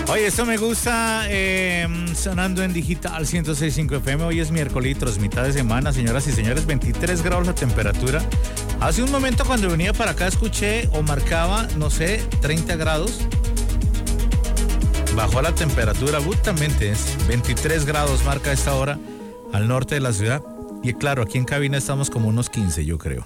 Oye, esto me gusta, sonando en Digital 106.5 FM. Hoy es miércoles, mitad de semana, señoras y señores, 23 grados la temperatura. Hace un momento cuando venía para acá escuché o marcaba, no sé, 30 grados. Bajó la temperatura abruptamente, es 23 grados marca a esta hora al norte de la ciudad. Y claro, aquí en cabina estamos como unos 15, yo creo.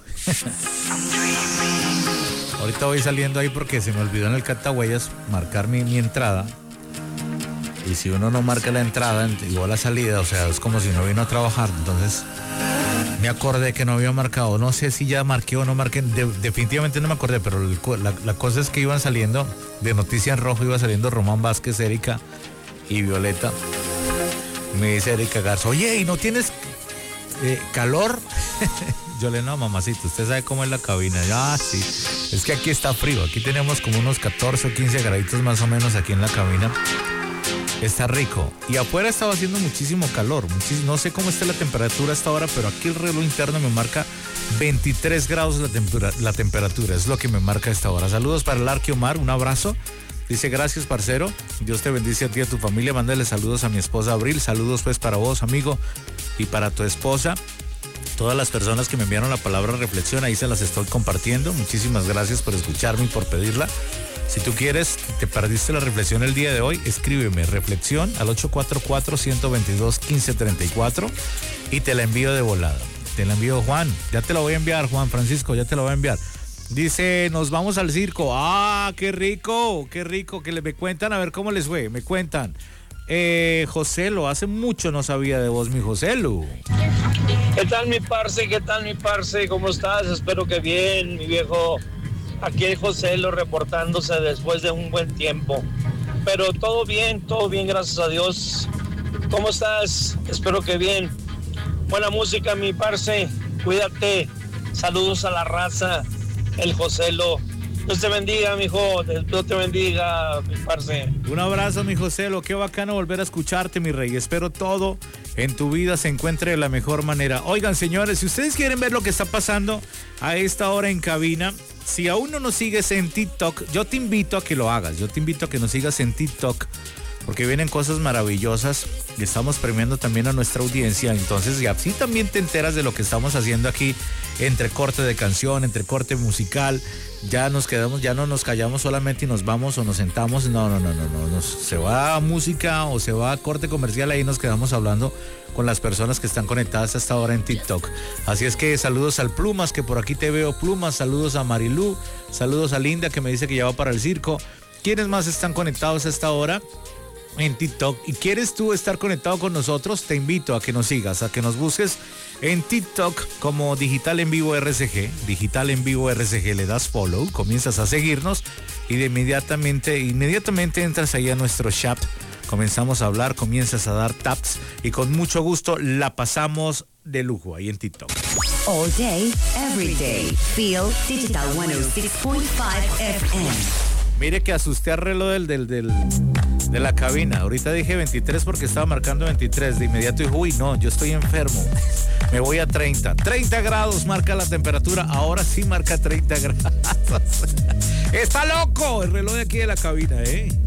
Ahorita voy saliendo ahí porque se me olvidó en el catahuellas marcar mi entrada. Y si uno no marca la entrada, igual la salida, o sea, es como si no vino a trabajar. Entonces, me acordé que no había marcado. No sé si ya marqué o no marqué. Definitivamente no me acordé, pero la cosa es que iban saliendo, de Noticia en Rojo, iba saliendo Román Vázquez, Erika y Violeta. Me dice Erika Garza, oye, ¿y no tienes calor? Yo le digo, no, mamacito, usted sabe cómo es la cabina. Ah, sí, es que aquí está frío. Aquí tenemos como unos 14 o 15 graditos más o menos aquí en la cabina. Está rico. Y afuera estaba haciendo muchísimo calor. No sé cómo está la temperatura hasta ahora, pero aquí el reloj interno me marca 23 grados la temperatura. Es lo que me marca esta hora. Saludos para el Arque Omar, un abrazo. Dice, gracias, parcero. Dios te bendice a ti y a tu familia. Mándale saludos a mi esposa Abril. Saludos pues para vos, amigo, y para tu esposa. Todas las personas que me enviaron la palabra reflexión, ahí se las estoy compartiendo. Muchísimas gracias por escucharme y por pedirla. Si tú quieres, te perdiste la reflexión el día de hoy, escríbeme reflexión al 844-122-1534 y te la envío de volada. Te la envío, Juan. Ya te la voy a enviar, Juan Francisco, ya te la voy a enviar. Dice, nos vamos al circo. ¡Ah, qué rico! ¡Qué rico! Que me cuentan a ver cómo les fue. Me cuentan. Joselo, hace mucho no sabía de vos, mi Joselo. ¿Qué tal, mi parce? ¿Qué tal, mi parce? ¿Cómo estás? Espero que bien, mi viejo. Aquí hay Joselo reportándose después de un buen tiempo. Pero todo bien, gracias a Dios. ¿Cómo estás? Espero que bien. Buena música, mi parce. Cuídate. Saludos a la raza. El Joselo. Dios te bendiga, mijo. Dios te bendiga, mi parce. Un abrazo, mi Joselo. Qué bacano volver a escucharte, mi rey. Espero todo en tu vida se encuentre de la mejor manera. Oigan, señores, si ustedes quieren ver lo que está pasando a esta hora en cabina, si aún no nos sigues en TikTok, yo te invito a que lo hagas. Yo te invito a que nos sigas en TikTok, porque vienen cosas maravillosas y estamos premiando también a nuestra audiencia. Entonces, y así también te enteras de lo que estamos haciendo aquí, entre corte de canción, entre corte musical. Ya nos quedamos, ya no nos callamos solamente y nos vamos o nos sentamos. No. Se va a música o se va a corte comercial, ahí nos quedamos hablando con las personas que están conectadas hasta ahora en TikTok. Así es que saludos al Plumas, que por aquí te veo, Plumas. Saludos a Marilú, saludos a Linda, que me dice que ya va para el circo. ¿Quiénes más están conectados a esta hora en TikTok? Y quieres tú estar conectado con nosotros, te invito a que nos sigas, a que nos busques en TikTok como Digital en Vivo RCG. Digital en Vivo RCG, le das follow, comienzas a seguirnos y de inmediatamente entras ahí a nuestro chat, comenzamos a hablar, comienzas a dar taps y con mucho gusto la pasamos de lujo ahí en TikTok. All day, every day. Feel Digital 106.5 FM. Mire que asusté al reloj de la cabina. Ahorita dije 23 porque estaba marcando 23. De inmediato dije, uy, no, yo estoy enfermo. Me voy a 30. 30 grados marca la temperatura. Ahora sí marca 30 grados. Está loco el reloj de aquí de la cabina, ¿eh?